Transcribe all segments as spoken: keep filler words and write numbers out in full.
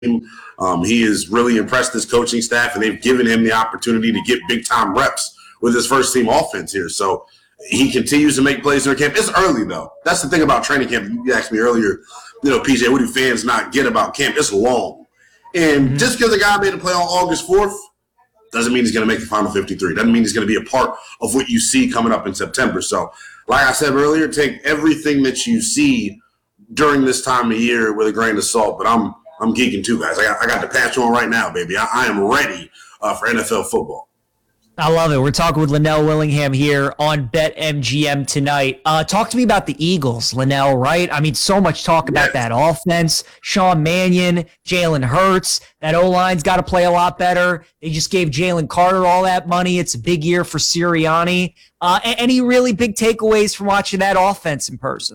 Um, he has really impressed his coaching staff, and they've given him the opportunity to get big-time reps with his first-team offense here. So he continues to make plays in camp. It's early, though. That's the thing about training camp. You asked me earlier, you know, P J, what do fans not get about camp? It's long. And mm-hmm. just because a guy made a play on August fourth doesn't mean he's going to make the final fifty-three. Doesn't mean he's going to be a part of what you see coming up in September. So, like I said earlier, take everything that you see during this time of year with a grain of salt. But I'm I'm geeking too, guys. I got, I got the patch on right now, baby. I, I am ready uh, for N F L football. I love it. We're talking with Linnell Willingham here on BetMGM tonight. Uh, talk to me about the Eagles, Linnell, right? I mean, so much talk about yes. that offense. Sean Mannion, Jalen Hurts. That O-line's got to play a lot better. They just gave Jalen Carter all that money. It's a big year for Sirianni. Uh, any really big takeaways from watching that offense in person?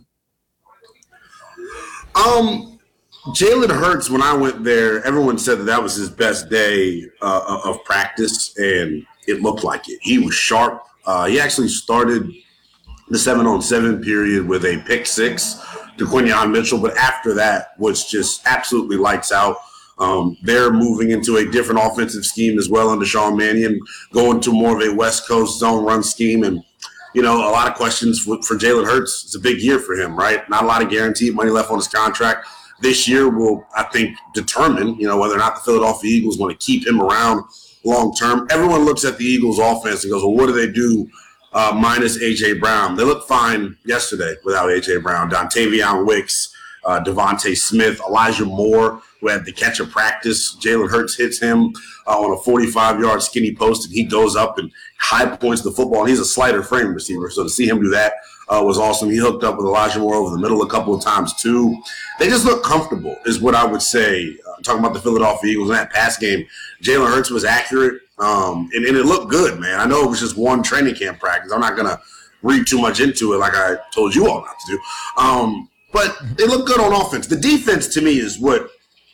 Um, Jalen Hurts, when I went there, everyone said that that was his best day uh, of practice, and it looked like it. He was sharp. Uh, he actually started the seven-on-seven period with a pick six to Quinyon Mitchell, but after that was just absolutely lights out. Um, they're moving into a different offensive scheme as well under Sean Mannion, going to more of a West Coast zone run scheme. And, you know, a lot of questions for, for Jalen Hurts. It's a big year for him, right? Not a lot of guaranteed money left on his contract. This year will, I think, determine, you know, whether or not the Philadelphia Eagles want to keep him around long term. Everyone looks at the Eagles offense and goes, well, what do they do uh, minus A J. Brown? They looked fine yesterday without A J. Brown. Dontavion Wicks, uh, Devontae Smith, Elijah Moore, who had the catch of practice. Jalen Hurts hits him uh, on a forty-five-yard skinny post, and he goes up and high points the football. And he's a slighter frame receiver, so to see him do that uh, was awesome. He hooked up with Elijah Moore over the middle a couple of times too. They just look comfortable is what I would say. Uh, talking about the Philadelphia Eagles in that pass game, Jalen Hurts was accurate, um, and, and it looked good, man. I know it was just one training camp practice. I'm not going to read too much into it like I told you all not to do. Um, but they look good on offense. The defense, to me, is what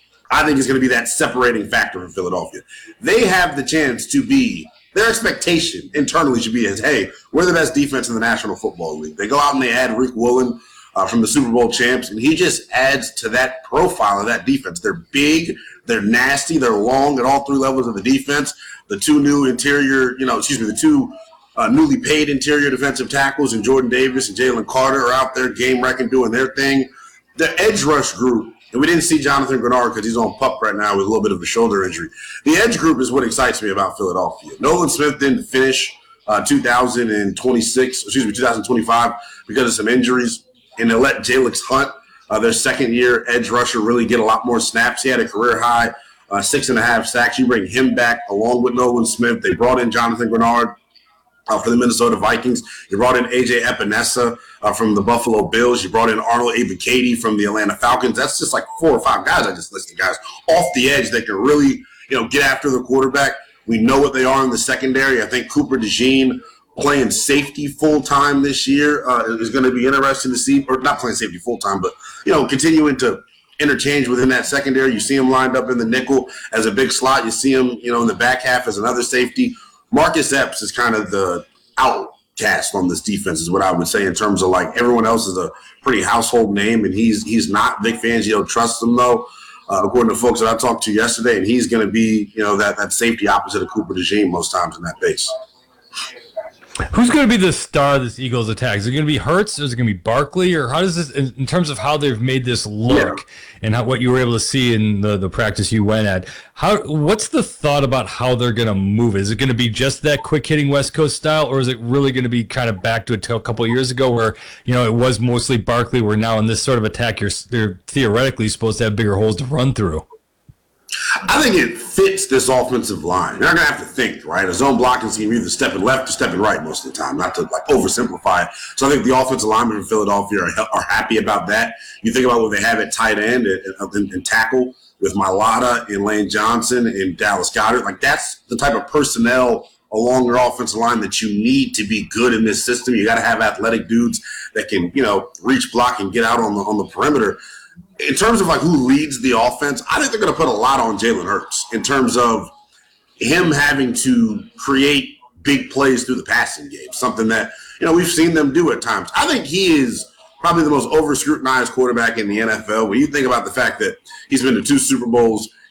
I think is going to be that separating factor for Philadelphia. They have the chance to be – their expectation internally should be as, hey, we're the best defense in the National Football League. They go out and they add Rick Woolen uh, from the Super Bowl champs, and he just adds to that profile of that defense. They're big, they're nasty, they're long at all three levels of the defense. The two new interior, you know, excuse me, the two uh, newly paid interior defensive tackles and Jordan Davis and Jalen Carter are out there game wrecking, doing their thing. The edge rush group, and we didn't see Jonathan Grenard because he's on pup right now with a little bit of a shoulder injury. The edge group is what excites me about Philadelphia. Nolan Smith didn't finish uh, two thousand twenty-six, excuse me, two thousand twenty-five because of some injuries, and they let Jalix Hunt, uh, their second-year edge rusher, really get a lot more snaps. He had a career-high uh, six and a half sacks. You bring him back along with Nolan Smith. They brought in Jonathan Grenard Uh, for the Minnesota Vikings. You brought in A J Epinesa uh, from the Buffalo Bills. You brought in Arnold Ebiketie from the Atlanta Falcons. That's just like four or five guys I just listed, guys, off the edge that can really, you know, get after the quarterback. We know what they are in the secondary. I think Cooper DeJean playing safety full-time this year uh, is going to be interesting to see, or not playing safety full-time, but, you know, continuing to interchange within that secondary. You see him lined up in the nickel as a big slot. You see him, you know, in the back half as another safety. Marcus Epps is kind of the outcast on this defense is what I would say in terms of like everyone else is a pretty household name, and he's he's not. Vic Fangio trusts him, though, uh, according to folks that I talked to yesterday, and he's going to be, you know, that, that safety opposite of Cooper DeJean most times in that base. Who's going to be the star of this Eagles attack? Is it going to be Hurts, or is it going to be Barkley, or how does this, in, in terms of how they've made this look yeah. and how, what you were able to see in the, the practice you went at? How what's the thought about how they're going to move? Is it going to be just that quick hitting West Coast style, or is it really going to be kind of back to a, a couple of years ago where, you know, it was mostly Barkley, where now in this sort of attack you're, you're theoretically supposed to have bigger holes to run through? I think it fits this offensive line. You're not going to have to think, right? A zone blocking scheme, either stepping left or stepping right most of the time, not to like oversimplify it. So I think the offensive linemen in Philadelphia are, are happy about that. You think about what they have at tight end and, and, and tackle with Mailata and Lane Johnson and Dallas Goedert. Like, that's the type of personnel along your offensive line that you need to be good in this system. You got to have athletic dudes that can, you know, reach, block, and get out on the on the perimeter. In terms of like who leads the offense, I think they're going to put a lot on Jalen Hurts in terms of him having to create big plays through the passing game, something that, you know, we've seen them do at times. I think he is probably the most over scrutinized quarterback in the N F L. When you think about the fact that he's been to two Super Bowls,